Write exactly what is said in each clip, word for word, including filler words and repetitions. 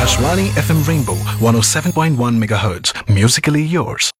Akashvani F M Rainbow one oh seven point one megahertz. Musically yours.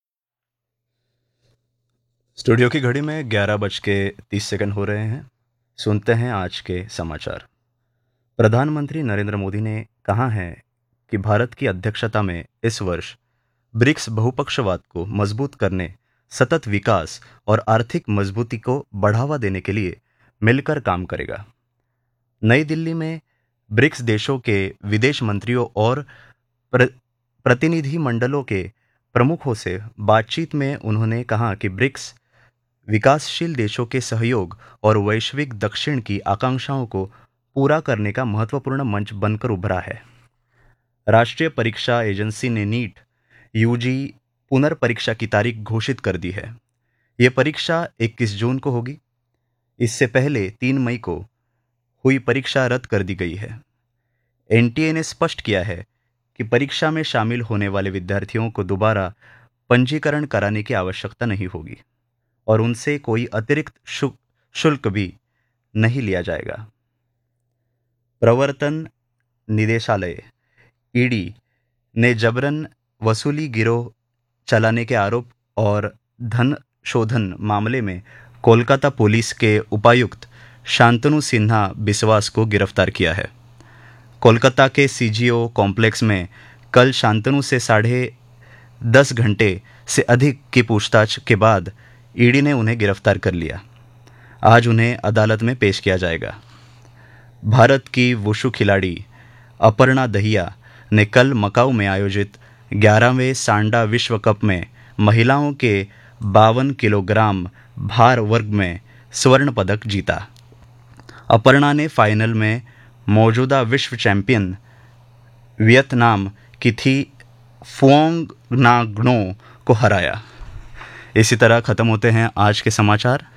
Studio की घड़ी में ग्यारह बज के तीस सेकंड हो रहे हैं। सुनते हैं आज के समाचार। प्रधानमंत्री नरेंद्र मोदी ने कहा है कि भारत की अध्यक्षता में इस वर्ष ब्रिक्स बहुपक्षवाद को मजबूत करने, सतत विकास और आर्थिक मजबूती को बढ़ावा देने के लिए मिलकर काम करेगा। नई दिल्ली में ब्रिक्स देशों के विदेश मंत्रियों और प्र, प्रतिनिधि मंडलों के प्रमुखों से बातचीत में उन्होंने कहा कि ब्रिक्स विकासशील देशों के सहयोग और वैश्विक दक्षिण की आकांक्षाओं को पूरा करने का महत्वपूर्ण मंच बनकर उभरा है। राष्ट्रीय परीक्षा एजेंसी ने नीट यूजी पुनर्परीक्षा की तारीख घोषित कर दी है। ये परीक्षा इक्कीस जून को होगी। इससे पहले तीन मई को हुई परीक्षा रद्द कर दी गई है। एनटीए ने स्पष्ट किया है कि परीक्षा में शामिल होने वाले विद्यार्थियों को दोबारा पंजीकरण कराने की आवश्यकता नहीं होगी और उनसे कोई अतिरिक्त शुल्क भी नहीं लिया जाएगा। प्रवर्तन निदेशालय ईडी ने जबरन वसूली गिरोह चलाने के आरोप और धन शोधन मामले में कोलकाता पुलिस के उपायुक्त शांतनु सिन्हा बिस्वास को गिरफ्तार किया है। कोलकाता के सीजीओ कॉम्प्लेक्स में कल शांतनु से साढ़े दस घंटे से अधिक की पूछताछ के बाद ईडी ने उन्हें गिरफ्तार कर लिया। आज उन्हें अदालत में पेश किया जाएगा। भारत की वुशु खिलाड़ी अपर्णा दहिया ने कल मकाऊ में आयोजित ग्यारहवें सांडा विश्व कप में महिलाओं के बावन किलोग्राम भार वर्ग में स्वर्ण पदक जीता। अपर्णा ने फाइनल में मौजूदा विश्व चैंपियन वियतनाम की थी फुओंग नाग्नो को हराया। इसी तरह ख़त्म होते हैं आज के समाचार।